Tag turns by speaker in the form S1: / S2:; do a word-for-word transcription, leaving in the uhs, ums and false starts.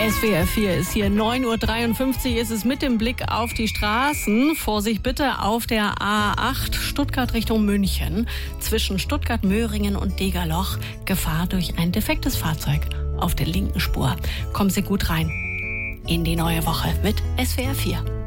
S1: S W R vier ist hier, neun Uhr dreiundfünfzig ist es mit dem Blick auf die Straßen. Vorsicht bitte auf der A acht Stuttgart Richtung München. Zwischen Stuttgart-Möhringen und Degerloch Gefahr durch ein defektes Fahrzeug auf der linken Spur. Kommen Sie gut rein in die neue Woche mit S W R vier.